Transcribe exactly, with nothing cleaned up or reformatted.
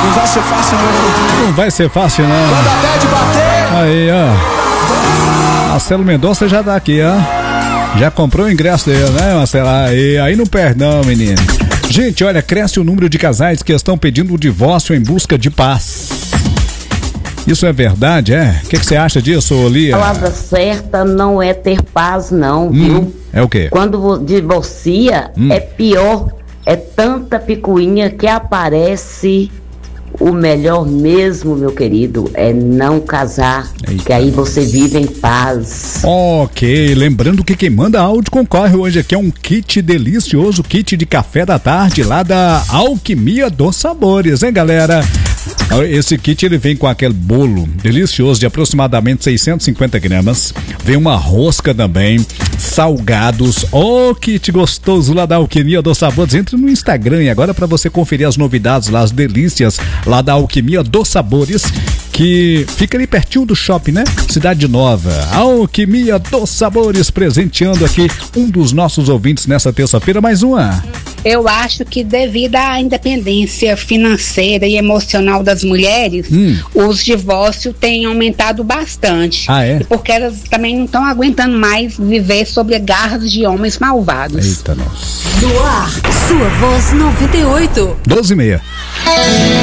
Não vai ser fácil não. Não vai ser fácil não. Quando a bad bater. Aí, ó. Marcelo Mendonça já tá aqui, ó. Já comprou o ingresso dele, né, Marcelo? Aí, aí não perde não, menino. Gente, olha, cresce o número de casais que estão pedindo o divórcio em busca de paz. Isso é verdade, é? O que você acha disso, Lia? A palavra certa não é ter paz, não, hum, viu? É o quê? Quando divorcia, hum. é pior. É tanta picuinha que aparece. O melhor mesmo, meu querido, é não casar. Eita. Que aí você vive em paz. Ok, lembrando que quem manda áudio concorre hoje aqui é um kit delicioso, kit de café da tarde lá da Alquimia dos Sabores, hein, galera? Esse kit ele vem com aquele bolo delicioso de aproximadamente seiscentos e cinquenta gramas. Vem uma rosca também, salgados. Oh, kit gostoso lá da Alquimia dos Sabores. Entre no Instagram e agora para você conferir as novidades lá, as delícias lá da Alquimia dos Sabores, que fica ali pertinho do shopping, né? Cidade Nova. Alquimia dos Sabores presenteando aqui um dos nossos ouvintes nessa terça-feira. Mais uma. Eu acho que devido à independência financeira e emocional das mulheres, hum. os divórcios têm aumentado bastante. Ah, é? Porque elas também não estão aguentando mais viver sob garras de homens malvados. Eita, nossa. No ar, sua voz noventa e oito. doze e meia.